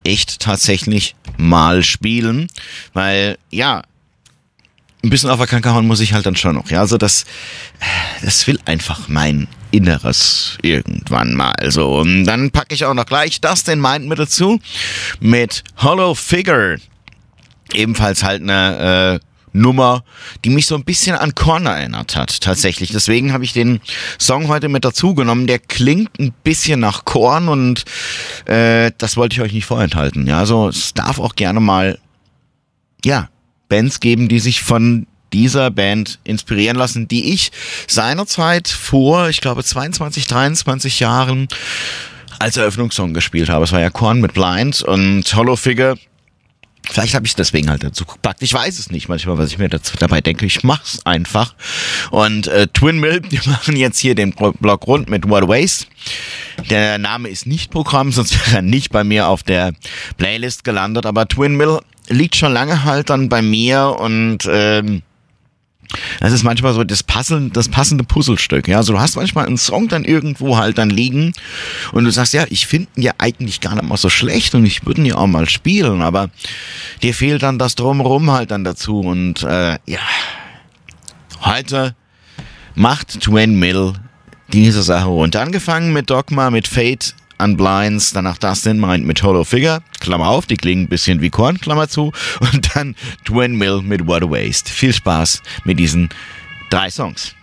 echt tatsächlich mal spielen, weil, ja, ein bisschen auf der Kacke hauen muss ich halt dann schon noch. Ja, also das will einfach mein Inneres irgendwann mal. So, und dann packe ich auch noch gleich Dustin Mind mit dazu mit Hollow Figure. Ebenfalls halt eine Nummer, die mich so ein bisschen an Korn erinnert hat, tatsächlich. Deswegen habe ich den Song heute mit dazu genommen. Der klingt ein bisschen nach Korn und das wollte ich euch nicht vorenthalten. Ja, also es darf auch gerne mal, ja, Bands geben, die sich von dieser Band inspirieren lassen, die ich seinerzeit vor, ich glaube, 22, 23 Jahren als Eröffnungssong gespielt habe. Es war ja Korn mit Blind und Hollow Figure. Vielleicht habe ich es deswegen halt dazu gepackt. Ich weiß es nicht manchmal, was ich mir dabei denke. Ich mach's einfach. Und Twin Mill, die machen jetzt hier den Block rund mit What a Waste. Der Name ist nicht Programm, sonst wäre er nicht bei mir auf der Playlist gelandet. Aber Twin Mill liegt schon lange halt dann bei mir und das ist manchmal so das passende Puzzlestück. Ja, also du hast manchmal einen Song dann irgendwo halt dann liegen und du sagst, ja, ich finde ihn ja eigentlich gar nicht mal so schlecht und ich würde ihn ja auch mal spielen, aber dir fehlt dann das Drumherum halt dann dazu und ja, heute macht Twin Mill diese Sache rund. Angefangen mit Dogma, mit Fate Unblinds, danach Dustin Mind mit Hollow Figure, Klammer auf, die klingen ein bisschen wie Korn, Klammer zu, und dann Twin Mill mit What a Waste. Viel Spaß mit diesen 3 Songs.